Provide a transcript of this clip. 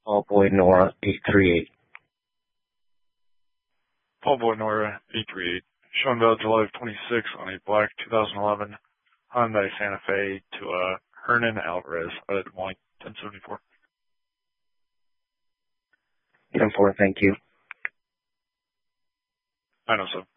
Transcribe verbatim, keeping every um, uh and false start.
Paul Boy Nora eight three eight. Paul Boy Nora eight three eight. Shown valid July twenty-sixth on a black two thousand eleven Hyundai Santa Fe to uh, Hernan Alvarez out of Des Moines, ten seventy-four. ten four, thank you. I know so.